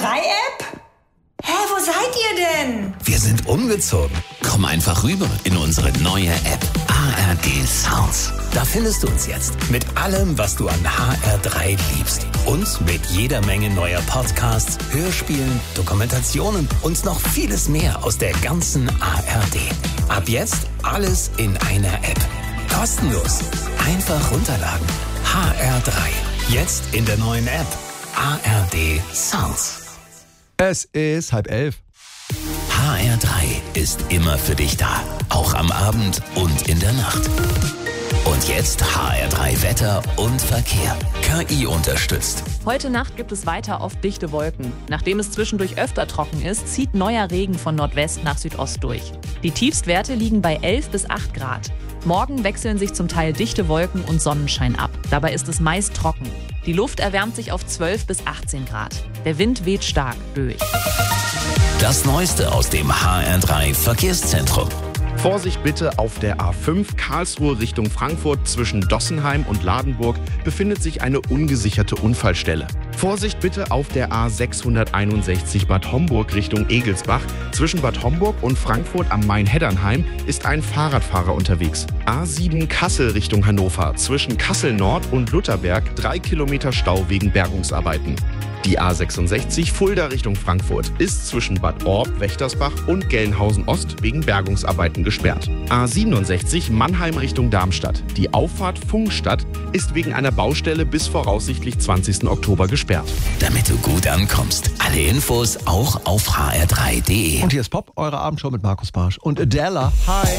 HR3-App? Hä, wo seid ihr denn? Wir sind umgezogen. Komm einfach rüber in unsere neue App ARD Sounds. Da findest du uns jetzt mit allem, was du an HR3 liebst. Und mit jeder Menge neuer Podcasts, Hörspielen, Dokumentationen und noch vieles mehr aus der ganzen ARD. Ab jetzt alles in einer App. Kostenlos. Einfach runterladen. HR3. Jetzt in der neuen App ARD Sounds. Es ist 10:30. HR3 ist immer für dich da. Auch am Abend und in der Nacht. Und jetzt HR3 Wetter und Verkehr. KI unterstützt. Heute Nacht gibt es weiter oft dichte Wolken. Nachdem es zwischendurch öfter trocken ist, zieht neuer Regen von Nordwest nach Südost durch. Die Tiefstwerte liegen bei 11 bis 8 Grad. Morgen wechseln sich zum Teil dichte Wolken und Sonnenschein ab. Dabei ist es meist trocken. Die Luft erwärmt sich auf 12 bis 18 Grad. Der Wind weht stark durch. Das Neueste aus dem HR3 Verkehrszentrum. Vorsicht bitte, auf der A5 Karlsruhe Richtung Frankfurt zwischen Dossenheim und Ladenburg befindet sich eine ungesicherte Unfallstelle. Vorsicht bitte auf der A661 Bad Homburg Richtung Egelsbach. Zwischen Bad Homburg und Frankfurt am Main-Heddernheim ist ein Fahrradfahrer unterwegs. A7 Kassel Richtung Hannover. Zwischen Kassel Nord und Lutherberg 3 Kilometer Stau wegen Bergungsarbeiten. Die A66 Fulda Richtung Frankfurt ist zwischen Bad Orb, Wächtersbach und Gelnhausen Ost wegen Bergungsarbeiten gesperrt. A67 Mannheim Richtung Darmstadt. Die Auffahrt Funkstadt ist wegen einer Baustelle bis voraussichtlich 20. Oktober gesperrt. Damit du gut ankommst. Alle Infos auch auf hr3.de. Und hier ist Pop, eure Abendshow mit Markus Barsch und Adela. Hi.